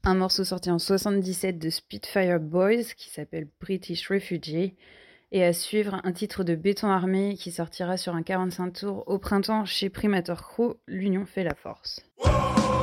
un morceau sorti en 77 de Spitfire Boys qui s'appelle British Refugee. Et à suivre, un titre de Béton Armé qui sortira sur un 45 tours au printemps chez Primator Crew, L'Union fait la force.